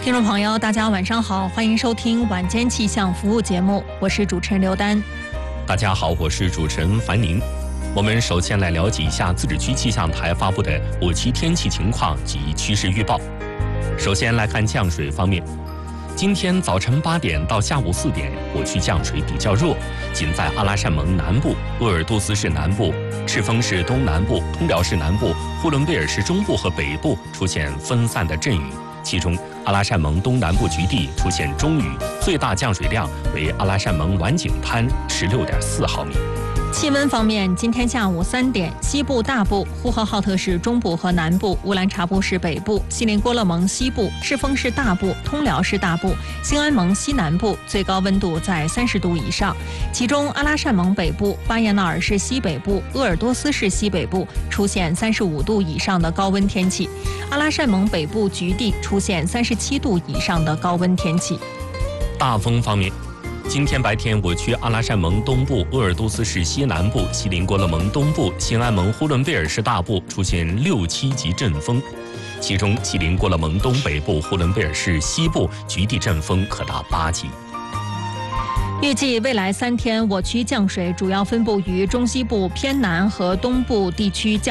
听众朋友，大家晚上好，欢迎收听晚间气象服务节目，我是主持人刘丹。 大家好，我是主持人樊宁。我们首先来了解一下自治区气象台发布的5期天气情况及趋势预报。首先来看降水方面，今天早晨8点到下午4点，我区降水比较弱，仅在阿拉善盟南部、鄂尔多斯市南部、赤峰市东南部、通辽市南部、呼伦贝尔市中部和北部出现分散的阵雨。其中，阿拉善盟东南部局地出现中雨，最大降水量为阿拉善盟晚景滩16.4毫米。 气温方面，今天下午3点，西部大部、呼和浩特市中部和南部、乌兰察布市北部、锡林郭勒盟西部、赤峰市大部、通辽市大部、兴安盟西南部最高温度在30度以上，其中阿拉善盟北部、巴彦淖尔市西北部、鄂尔多斯市西北部出现35度以上的高温天气，阿拉善盟北部局地出现37度以上的高温天气。 大风方面，今天白天，我区阿拉善盟东部、鄂尔多斯市西南部、锡林郭勒盟东部、兴安盟呼伦贝尔市大部出现6、7级阵风，其中锡林郭勒盟东北部、呼伦贝尔市西部局地阵风可达8级。 预计未来3天，我区降水主要分布于中西部偏南和东部地区。